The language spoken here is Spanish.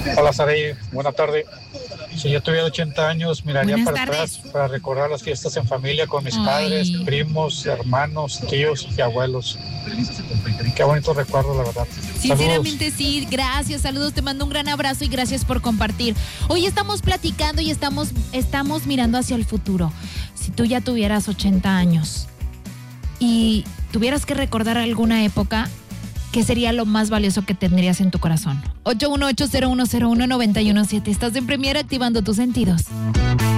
Hola, Saray, buena tarde. Si yo tuviera 80 años, miraría Buenas para tardes. atrás para recordar las fiestas en familia con mis Ay. padres, primos, hermanos, tíos y abuelos. Qué bonito recuerdo, la verdad. Sinceramente sí, gracias, saludos, te mando un gran abrazo y gracias por compartir. Hoy estamos platicando y estamos mirando hacia el futuro. Si tú ya tuvieras 80 años y tuvieras que recordar alguna época, ¿qué sería lo más valioso que tendrías en tu corazón? 818-0101-917. Estás en Premier activando tus sentidos.